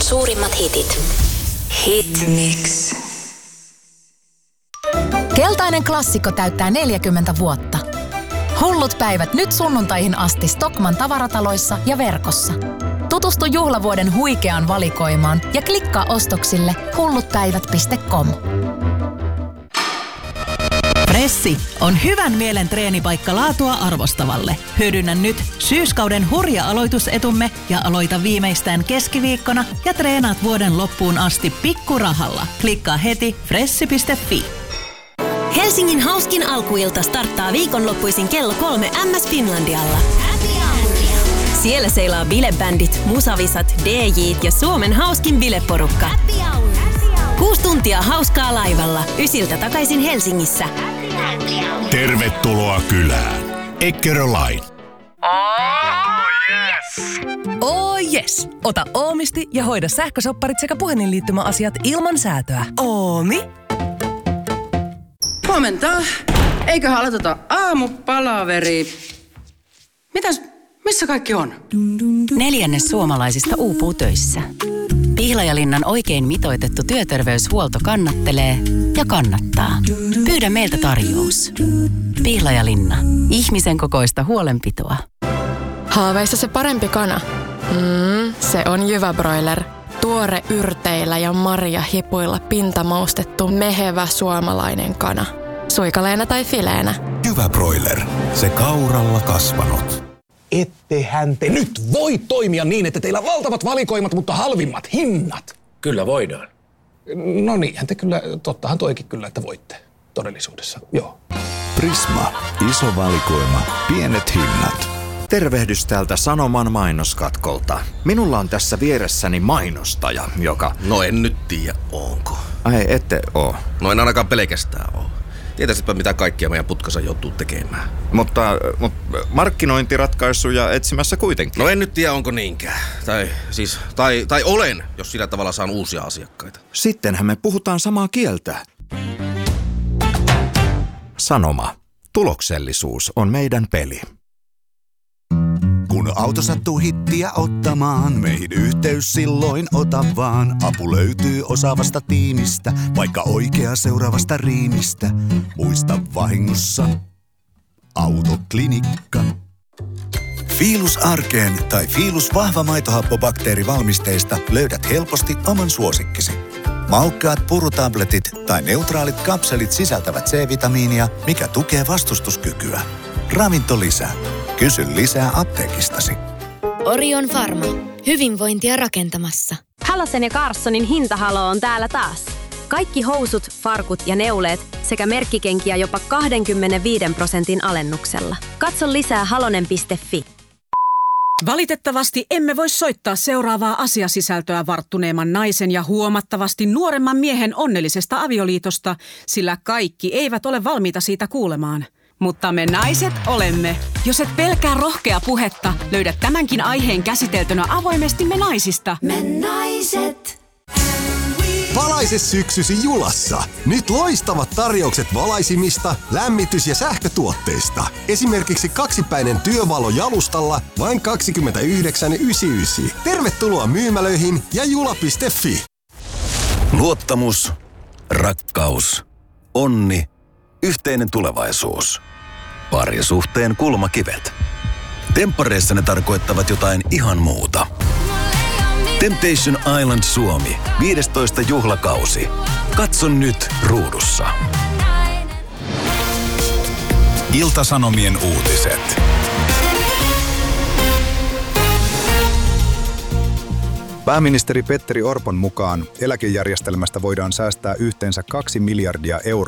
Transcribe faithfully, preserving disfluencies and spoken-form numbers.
suurimmat hitit. Hitmix. Keltainen klassikko täyttää neljäkymmentä vuotta. Hullut päivät nyt sunnuntaihin asti Stockmann tavarataloissa ja verkossa. Tutustu juhlavuoden huikeaan valikoimaan ja klikkaa ostoksille hullutpäivät piste com. Pressi on hyvän mielen treenipaikka laatua arvostavalle. Hyödynnä nyt syyskauden hurja aloitusetumme ja aloita viimeistään keskiviikkona ja treenaat vuoden loppuun asti pikkurahalla. Klikkaa heti pressi piste fi. Helsingin hauskin alkuilta starttaa viikonloppuisin kello kolme M S Finlandialla. Siellä seilaa bilebändit, musavisat, D J:t ja Suomen hauskin bileporukka. Kuusi tuntia hauskaa laivalla, ysiltä takaisin Helsingissä. Tervetuloa kylään. Eckerö Line. Oh yes! Oh yes! Ota Oomisti ja hoida sähkösopparit sekä puhelinliittymäasiat ilman säätöä. Oomi. Huomenta. Eiköhän aloiteta aamupalaveri. Mitäs, missä kaikki on? Neljännes suomalaisista uupuu töissä. Pihlajalinnan oikein mitoitettu työterveyshuolto kannattelee ja kannattaa. Pyydä meiltä tarjous. Pihlajalinna. Ihmisen kokoista huolenpitoa. Haaveissa se parempi kana. Mm, se on Jyväbroiler. Tuore yrteillä ja marjahipuilla pintamaustettu mehevä suomalainen kana. Suikaleena tai fileenä. Jyväbroiler. Se kauralla kasvanut. Ettehän te nyt voi toimia niin, että teillä on valtavat valikoimat, mutta halvimmat hinnat. Kyllä voidaan. No niinhän te kyllä, tottahan toikin kyllä, että voitte todellisuudessa, joo. Prisma. Iso valikoima. Pienet hinnat. Tervehdys täältä Sanoman mainoskatkolta. Minulla on tässä vieressäni mainostaja, joka... No en nyt tiedä, onko. Ai, ette oo. No en ainakaan pelkästään oo. Tietäisitpä mitä kaikkia meidän putkassa joutuu tekemään. Mutta, mutta markkinointiratkaisuja etsimässä kuitenkin. No en nyt tiedä, onko niinkään. Tai siis, tai, tai olen, jos sillä tavalla saan uusia asiakkaita. Sittenhän me puhutaan samaa kieltä. Sanoma. Tuloksellisuus on meidän peli. Kun auto sattuu hittiä ottamaan, meihin yhteys silloin ota vaan. Apu löytyy osaavasta tiimistä, vaikka oikea seuraavasta riimistä. Muista vahingossa, Autoklinikka. Fiilus Arkeen tai Fiilus vahva maitohappobakteerivalmisteista löydät helposti oman suosikkisi. Maukkaat purutabletit tai neutraalit kapselit sisältävät C-vitamiinia, mikä tukee vastustuskykyä. Ravinto lisää. Kysy lisää apteekistasi. Orion Pharma. Hyvinvointia rakentamassa. Halosen ja Carssonin hintahalo on täällä taas. Kaikki housut, farkut ja neuleet sekä merkkikenkiä jopa kaksikymmentäviisi prosentin alennuksella. Katso lisää halonen piste fi. Valitettavasti emme voi soittaa seuraavaa asiasisältöä varttuneemman naisen ja huomattavasti nuoremman miehen onnellisesta avioliitosta, sillä kaikki eivät ole valmiita siitä kuulemaan. Mutta me naiset olemme. Jos et pelkää rohkea puhetta, löydät tämänkin aiheen käsiteltynä avoimesti Me naisista. Me naiset. Valaise syksysi Julassa. Nyt loistavat tarjoukset valaisimista, lämmitys- ja sähkötuotteista. Esimerkiksi kaksipäinen työvalo jalustalla vain kaksikymmentäyhdeksän yhdeksänkymmentäyhdeksän. Tervetuloa myymälöihin ja jula piste fi. Luottamus, rakkaus, onni, yhteinen tulevaisuus. Parisuhteen kulmakivet. Temppareissa ne tarkoittavat jotain ihan muuta. Temptation Island Suomi, viidestoista juhlakausi. Katso nyt ruudussa. Ilta-Sanomien uutiset. Pääministeri Petteri Orpon mukaan eläkejärjestelmästä voidaan säästää yhteensä kaksi miljardia euroa